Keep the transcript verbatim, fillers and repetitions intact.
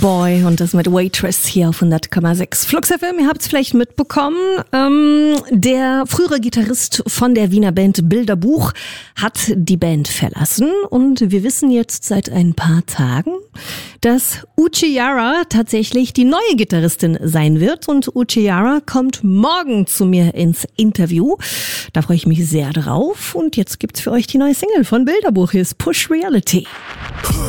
Boy und das mit Waitress hier auf hundert Komma sechs. Flux F M, ihr habt es vielleicht mitbekommen, ähm, der frühere Gitarrist von der Wiener Band Bilderbuch hat die Band verlassen und wir wissen jetzt seit ein paar Tagen, dass Uchiara tatsächlich die neue Gitarristin sein wird und Uchiara kommt morgen zu mir ins Interview. Da freue ich mich sehr drauf und jetzt gibt's für euch die neue Single von Bilderbuch, hier ist Push Reality.